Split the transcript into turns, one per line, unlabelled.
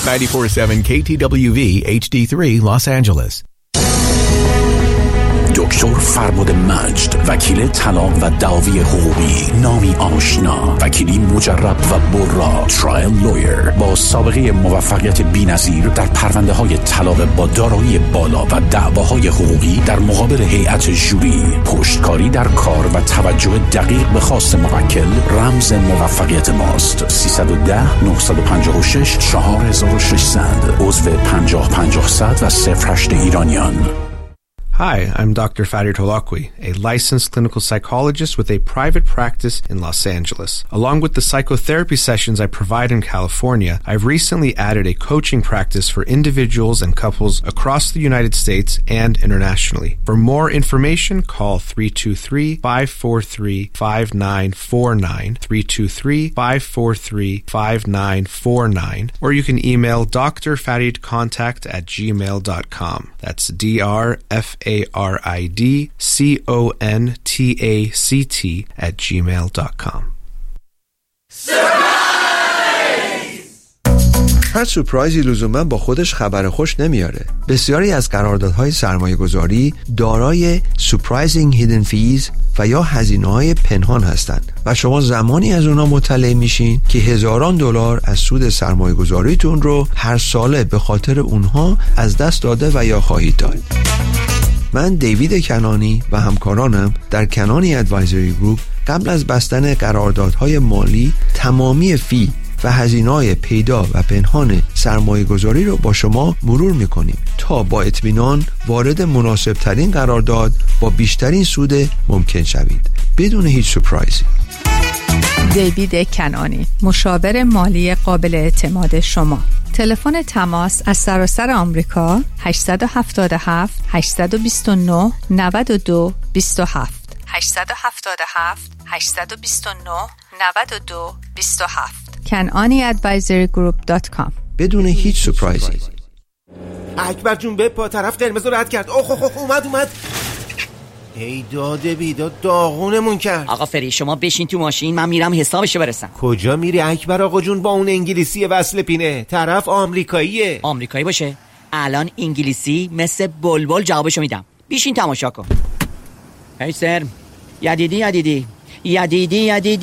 94.7 KTWV HD3 Los Angeles.
دکتر فرباد مجد، وکیل طلاق و دعاوی حقوقی، نامی آشنا، وکیلی مجرب و برا، ترایل لویر با سابقه موفقیت بی‌نظیر در پرونده‌های طلاق با دارایی بالا و دعواهای حقوقی در مقابل هیئت ژوری، پشتکاری در کار و توجه دقیق به خواست موکل رمز موفقیت ماست. 310 956 4600 عضو 50-50 و 08 ایرانیان.
Hi, I'm Dr. Farid Holakwi, a licensed clinical psychologist with a private practice in Los Angeles. Along with the psychotherapy sessions I provide in California, I've recently added a coaching practice for individuals and couples across the United States and internationally. For more information, call 323-543-5949, 323-543-5949, or you can email drfaridcontact@gmail.com. That's DRFARIDCONTACT@gmail.com.
هر سورپرایزی لزوما با خودش خبر خوش نمیاره. بسیاری از قراردادهای سرمایه‌گذاری دارای surprising hidden fees و یا هزینه‌های پنهان هستند و شما زمانی از اونا مطلع میشین که هزاران دلار از سود سرمایه‌گذاریتون رو هر ساله به خاطر اونها از دست داده و یا خواهید داد. من دیوید کنانی و همکارانم در کنانی ادوایزری گروپ قبل از بستن قراردادهای مالی تمامی فی و هزینه‌های پیدا و پنهان سرمایه‌گذاری رو با شما مرور می‌کنیم تا با اطمینان وارد مناسب ترین قرارداد با بیشترین سود ممکن شوید بدون هیچ سورپرایزی.
دیوید کنانی، مشاور مالی قابل اعتماد شما. تلفن تماس از سراسر آمریکا 877 829 92 27 877 829 92 27 kananiadvisorygroup.com.
بدون هیچ سورپرایزی.
اکبر جون به پا طرف قرمز رد کرد. اومد. ای داده بیداد داغونمون کرد.
آقا فری شما بشین تو ماشین، من میرم حسابشو برسم.
کجا میری اکبر آقا جون با اون انگلیسی وصل پینه؟ طرف آمریکاییه.
آمریکایی باشه الان انگلیسی مثل بلبل جوابشو میدم. بشین تماشا کن. هی سر یدیدی